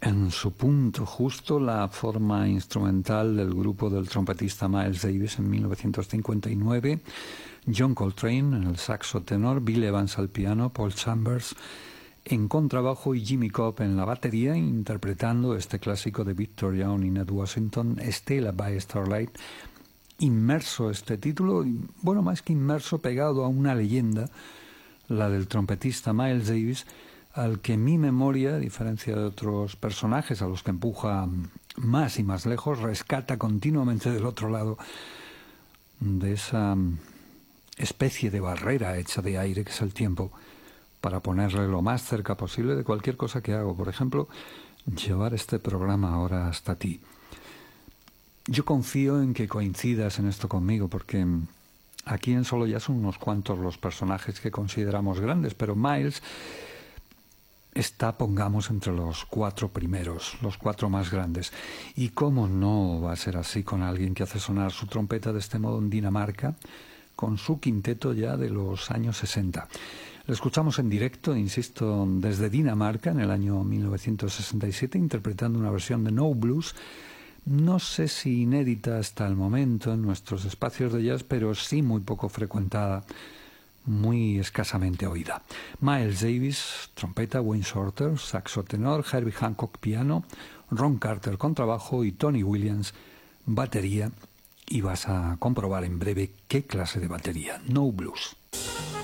en su punto justo la forma instrumental del grupo del trompetista Miles Davis en 1959, John Coltrane en el saxo tenor, Bill Evans al piano, Paul Chambers en contrabajo y Jimmy Cobb en la batería, interpretando este clásico de Victor Young y Ned Washington, Stella by Starlight. Inmerso este título, bueno, más que inmerso, pegado a una leyenda, la del trompetista Miles Davis, al que mi memoria, a diferencia de otros personajes a los que empuja más y más lejos, rescata continuamente del otro lado de esa especie de barrera hecha de aire que es el tiempo, para ponerle lo más cerca posible de cualquier cosa que hago. Por ejemplo, llevar este programa ahora hasta ti. Yo confío en que coincidas en esto conmigo, porque aquí en Solo Jazz son unos cuantos los personajes que consideramos grandes, pero Miles está, pongamos, entre los 4 primeros, los 4 más grandes. ¿Y cómo no va a ser así con alguien que hace sonar su trompeta de este modo en Dinamarca, con su quinteto ya de los años 60? Lo escuchamos en directo, insisto, desde Dinamarca en el año 1967, interpretando una versión de No Blues, no sé si inédita hasta el momento en nuestros espacios de jazz, pero sí muy poco frecuentada, muy escasamente oída. Miles Davis, trompeta, Wayne Shorter, saxo tenor, Herbie Hancock, piano, Ron Carter, contrabajo y Tony Williams, batería. Y vas a comprobar en breve qué clase de batería. No Blues.